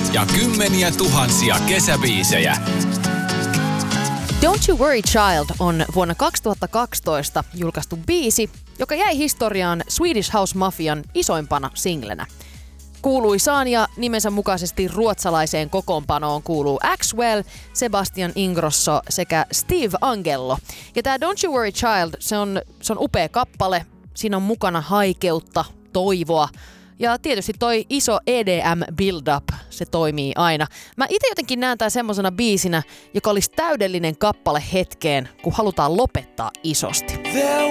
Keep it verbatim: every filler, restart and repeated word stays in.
ja kymmeniä tuhansia kesäbiisejä. Don't You Worry Child on vuonna kaksituhattakaksitoista julkaistu biisi, joka jäi historiaan Swedish House Mafian isoimpana singlenä. Kuuluisaan ja nimensä mukaisesti ruotsalaiseen kokoonpanoon kuuluu Axwell, Sebastian Ingrosso sekä Steve Angello. Ja tää Don't You Worry Child, se on, se on upea kappale. Siinä on mukana haikeutta, toivoa ja tietysti toi iso E D M build-up, se toimii aina. Mä ite jotenkin näen tää semmosena biisinä, joka olisi täydellinen kappale hetkeen, kun halutaan lopettaa isosti.